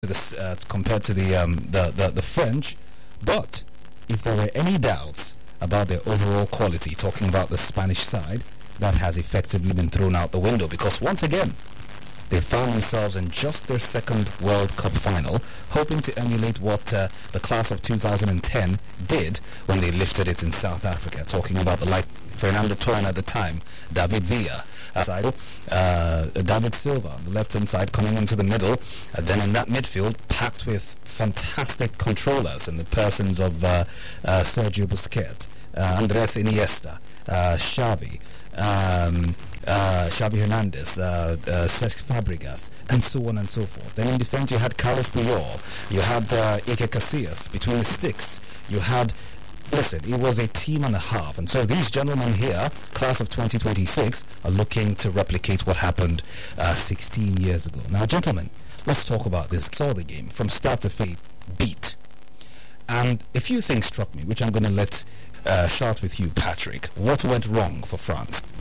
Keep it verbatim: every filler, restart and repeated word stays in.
this, uh, compared to the, um, the, the the French. But if there were any doubts about their overall quality, talking about the Spanish side, that has effectively been thrown out the window, because once again they found themselves in just their second World Cup final, hoping to emulate what uh, the class of two thousand ten did when they lifted it in South Africa, talking about the like Fernando Torres at the time, David Villa, uh, side, uh, David Silva on the left-hand side coming into the middle, and then in that midfield packed with fantastic controllers in the persons of uh, uh, Sergio Busquets, uh, Andres Iniesta, uh, Xavi, um, uh, Xavi Hernandez, uh, uh, Cesc Fabregas, and so on and so forth. Then in defense you had Carlos Puyol, you had uh, Iker Casillas between the sticks, you had, listen, it was a team and a half, and so these gentlemen here, class of twenty twenty-six, are looking to replicate what happened uh, sixteen years ago. Now gentlemen, let's talk about this. Saw the game from start to finish, beat. And a few things struck me, which I'm going to let uh, start with you, Patrick. What went wrong for France?